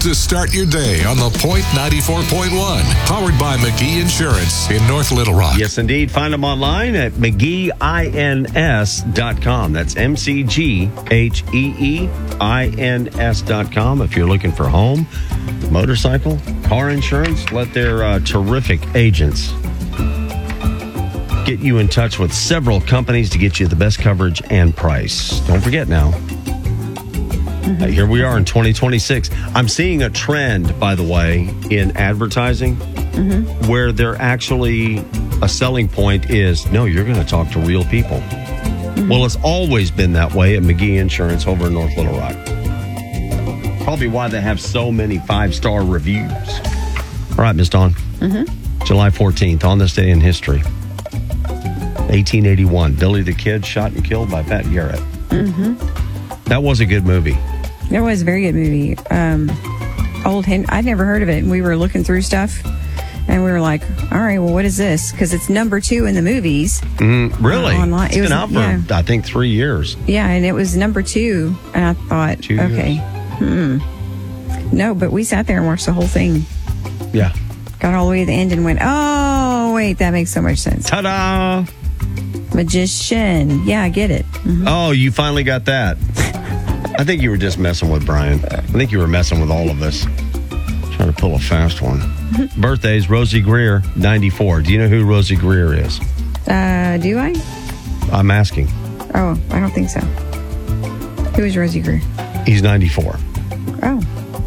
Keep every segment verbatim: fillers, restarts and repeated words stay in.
to start your day on the Point ninety-four point one. Powered by McGee Insurance in North Little Rock. Yes, indeed. Find them online at McGee Ins dot com. That's M C G H E E I N S dot com. If you're looking for home, motorcycle, car insurance, let their uh, terrific agents get you in touch with several companies to get you the best coverage and price. Don't forget now. Mm-hmm. Uh, here we are in twenty twenty-six. I'm seeing a trend, by the way, in advertising mm-hmm. where they're actually, a selling point is, no, you're going to talk to real people. Mm-hmm. Well, it's always been that way at McGee Insurance over in North Little Rock. Probably why they have so many five-star reviews. All right, Miss Dawn. Mm-hmm. July fourteenth, on this day in history. eighteen eighty-one, Billy the Kid shot and killed by Pat Garrett. Mm-hmm. That was a good movie. It was a very good movie. Um, old Hen- I'd never heard of it. And we were looking through stuff, and we were like, all right, well, what is this? Because it's number two in the movies. Mm, really? Uh, online. It's it been was, out for, yeah. I think, three years. Yeah, and it was number two. And I thought, two okay. Years. Hmm. No, but we sat there and watched the whole thing. Yeah. Got all the way to the end and went, oh, wait, that makes so much sense. Ta-da! Magician. Yeah, I get it. Mm-hmm. Oh, you finally got that. I think you were just messing with Brian. I think you were messing with all of us. Trying to pull a fast one. Birthdays, Rosie Greer, ninety-four. Do you know who Rosie Greer is? Uh, do I? I'm asking. Oh, I don't think so. Who is Rosie Greer? He's ninety-four. Oh.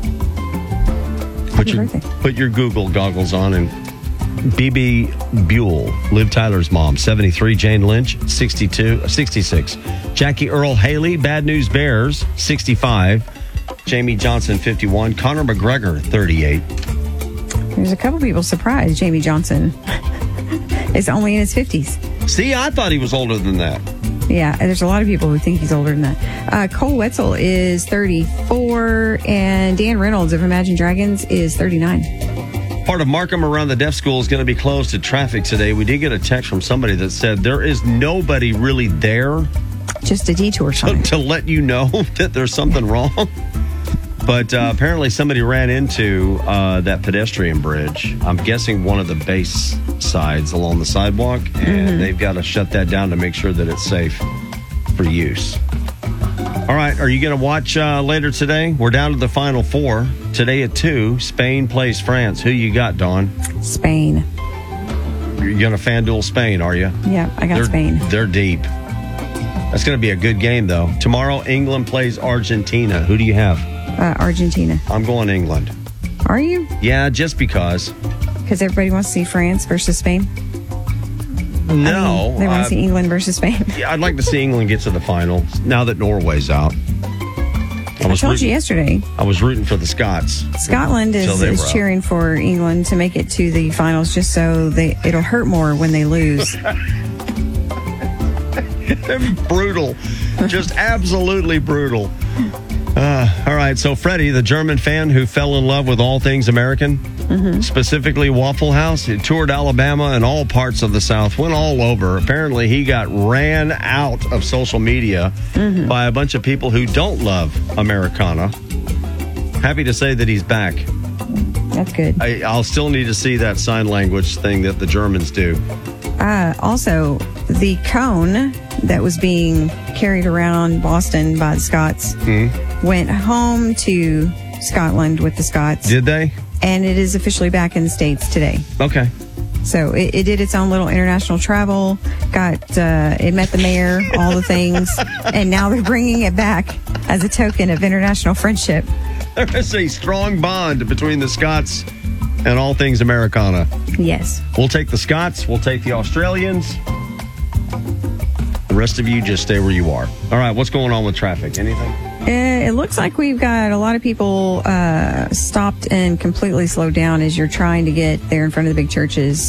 Put Happy your, birthday. put your Google goggles on and B B Buell, Liv Tyler's mom, seventy-three. Jane Lynch, sixty-two, sixty-six. Jackie Earl Haley, Bad News Bears, sixty-five. Jamie Johnson, fifty-one. Conor McGregor, thirty-eight. There's a couple people surprised Jamie Johnson is only in his fifties. See, I thought he was older than that. Yeah, there's a lot of people who think he's older than that. Uh, Cole Wetzel is thirty-four, and Dan Reynolds of Imagine Dragons is thirty-nine. Part of Markham Around the Deaf School is going to be closed to traffic today. We did get a text from somebody that said there is nobody really there just a detour sign to, to let you know that there's something wrong. But uh, apparently somebody ran into uh, that pedestrian bridge. I'm guessing one of the base sides along the sidewalk, and mm-hmm. they've got to shut that down to make sure that it's safe for use. All right, are you going to watch uh, later today? We're down to the final four. Today at two, Spain plays France. Who you got, Dawn? Spain. You're going to FanDuel Spain, are you? Yeah, I got they're, Spain. They're deep. That's going to be a good game, though. Tomorrow, England plays Argentina. Who do you have? Uh, Argentina. I'm going England. Are you? Yeah, just because. Because everybody wants to see France versus Spain? No. I mean, they want to uh, see England versus Spain. Yeah, I'd like to see England get to the final now that Norway's out. I, I was told rooting, you yesterday. I was rooting for the Scots. Scotland is, is cheering for England to make it to the finals just so they it'll hurt more when they lose. They're brutal. Just absolutely brutal. Uh, all right, so Freddie, the German fan who fell in love with all things American, mm-hmm. specifically Waffle House, he toured Alabama and all parts of the South, went all over. Apparently, he got ran out of social media mm-hmm. by a bunch of people who don't love Americana. Happy to say that he's back. That's good. I, I'll still need to see that sign language thing that the Germans do. Uh, also, the cone that was being carried around Boston by the Scots mm-hmm. went home to Scotland with the Scots. Did they? And it is officially back in the States today. Okay. So it, it did its own little international travel, got uh, it met the mayor, all the things, and now they're bringing it back as a token of international friendship. There is a strong bond between the Scots and all things Americana. Yes. We'll take the Scots. We'll take the Australians. The rest of you just stay where you are. All right, what's going on with traffic? Anything? Uh, it looks like we've got a lot of people uh, stopped and completely slowed down as you're trying to get there in front of the big churches.